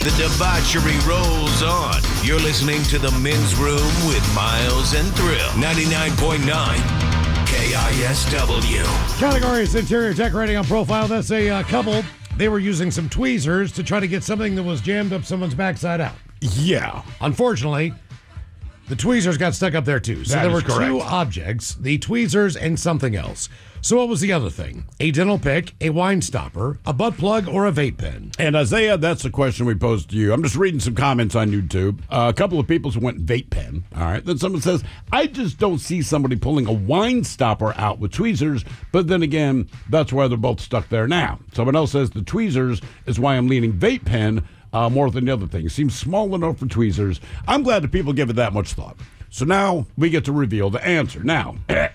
The debauchery rolls on. You're listening to The Men's Room with Miles and Thrill. 99.9 KISW. Category is interior decorating on Profile. That's a couple. They were using some tweezers to try to get something that was jammed up someone's backside out. Yeah. Unfortunately, the tweezers got stuck up there too. So there were two objects, the tweezers and something else. So what was the other thing? A dental pick, a wine stopper, a butt plug, or a vape pen? And Isaiah, that's the question we posed to you. I'm just reading some comments on YouTube. A couple of people went vape pen. All right. Then someone says, I just don't see somebody pulling a wine stopper out with tweezers. But then again, that's why they're both stuck there now. Someone else says the tweezers is why I'm leaning vape pen more than the other thing. It seems small enough for tweezers. I'm glad that people give it that much thought. So now we get to reveal the answer. Now,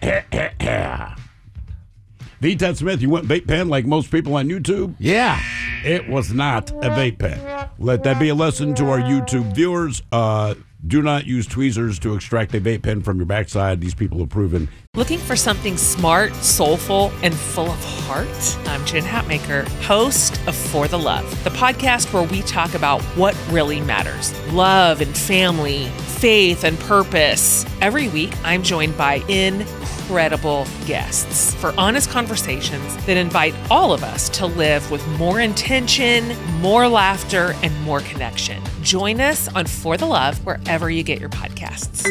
V. Ted Smith, you went vape pen like most people on YouTube? Yeah. It was not a vape pen. Let that be a lesson to our YouTube viewers. Do not use tweezers to extract a vape pen from your backside. These people have proven. Looking for something smart, soulful, and full of heart? I'm Jen Hatmaker, host of For the Love, the podcast where we talk about what really matters. Love and family, faith and purpose. Every week, I'm joined by incredible guests for honest conversations that invite all of us to live with more intention, more laughter, and more connection. Join us on For the Love wherever you get your podcasts.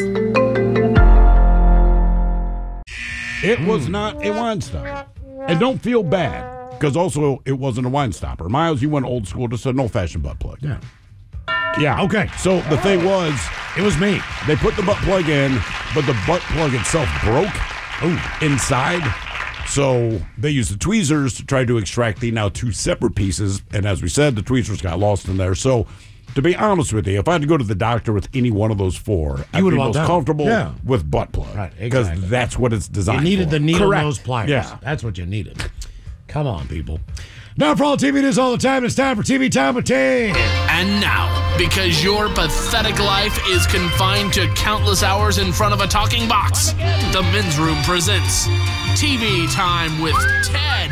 It was not a wine stopper. And don't feel bad, because also it wasn't a wine stopper. Miles, you went old school, just an old-fashioned butt plug. Yeah. Yeah. Okay. So the thing was, it was me. They put the butt plug in, but the butt plug itself broke inside. So they used the tweezers to try to extract the now two separate pieces. And as we said, the tweezers got lost in there. So to be honest with you, if I had to go to the doctor with any one of those four, I'd be most comfortable with butt plug. Right, because that's what it's designed for. You needed the needle-nose pliers. Yeah. That's what you needed. Come on, people. Now for all TV news all the time, it's time for TV Time with T. And now, because your pathetic life is confined to countless hours in front of a talking box, the Men's Room presents TV Time with Ted.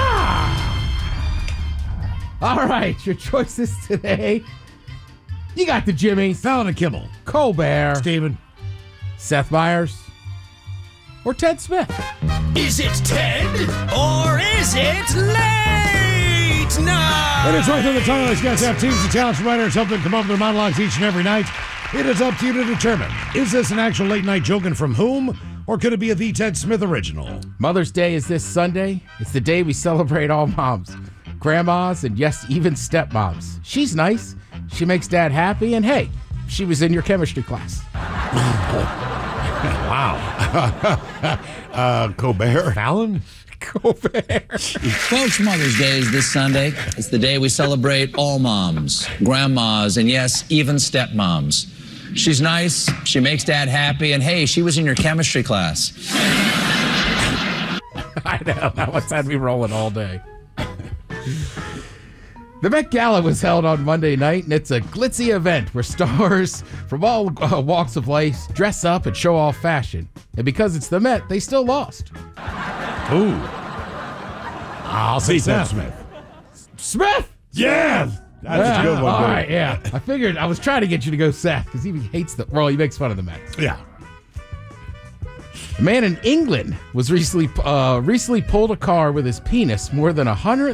All right, your choices today. You got the Jimmy, Fallon and Kimmel, Colbert, Steven, Seth Meyers, or Ted Smith. Is it Ted or is it late night? It is right on the title. These guys have teams of talents, writers help them come up with their monologues each and every night. It is up to you to determine, is this an actual late night joke and from whom, or could it be a V. Ted Smith original? Mother's Day is this Sunday. It's the day we celebrate all moms, grandmas, and yes, even stepmoms. She's nice. She makes Dad happy, and hey, she was in your chemistry class. Wow. Colbert. Fallon? Colbert. Folks, Mother's Day is this Sunday. It's the day we celebrate all moms, grandmas, and yes, even stepmoms. She's nice, she makes Dad happy, and hey, she was in your chemistry class. I know, that one's had me rolling all day. The Met Gala was held on Monday night, and it's a glitzy event where stars from all walks of life dress up and show off fashion. And because it's the Met, they still lost. Ooh. I'll say Ted Seth. Smith. Smith! Yes! That's a good one. All right, yeah. I figured, I was trying to get you to go Seth, because he hates he makes fun of the Mets. Yeah. A man in England was recently pulled a car with his penis more than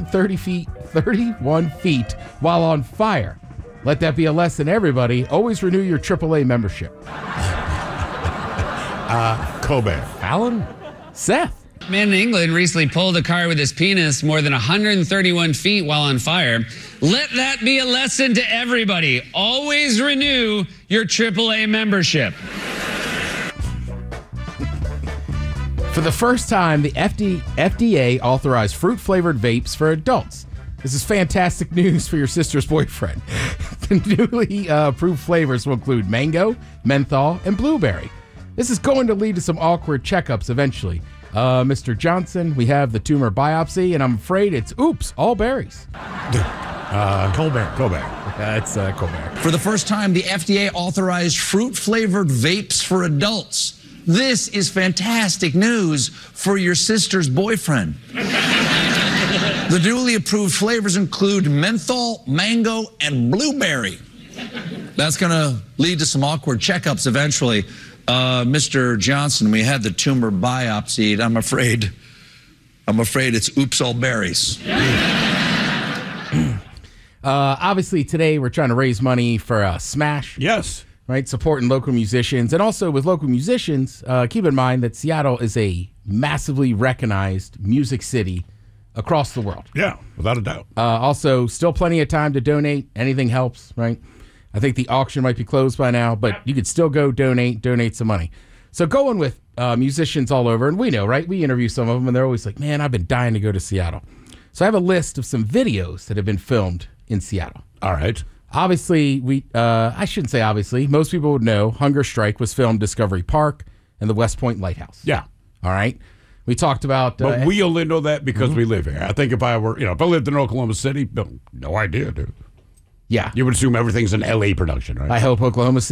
31 feet while on fire. Let that be a lesson, everybody. Always renew your AAA membership. Colbert. Fallon? Seth. A man in England recently pulled a car with his penis more than 131 feet while on fire. Let that be a lesson to everybody. Always renew your AAA membership. For the first time, the FDA authorized fruit-flavored vapes for adults. This is fantastic news for your sister's boyfriend. The newly approved flavors will include mango, menthol, and blueberry. This is going to lead to some awkward checkups eventually. Mr. Johnson, we have the tumor biopsy, and I'm afraid it's, all berries. Colbert. That's Colbert. For the first time, the FDA authorized fruit-flavored vapes for adults. This is fantastic news for your sister's boyfriend. The newly approved flavors include menthol, mango, and blueberry. That's going to lead to some awkward checkups eventually. Mr. Johnson, we had the tumor biopsied. I'm afraid it's oops all berries. Obviously, today we're trying to raise money for Smash. Yes. Right, supporting local musicians. And also with local musicians, keep in mind that Seattle is a massively recognized music city across the world. Yeah, without a doubt. Also, still plenty of time to donate. Anything helps, right? I think the auction might be closed by now, but you could still go donate some money. So going with musicians all over, and we know, right? We interview some of them, and they're always like, man, I've been dying to go to Seattle. So I have a list of some videos that have been filmed in Seattle. All right. Obviously, I shouldn't say obviously. Most people would know Hunger Strike was filmed Discovery Park and the West Point Lighthouse. Yeah. All right. We talked about... but we only know that because we live here. I think if I lived in Oklahoma City, no idea, dude. Yeah. You would assume everything's an L.A. production, right? I hope Oklahoma City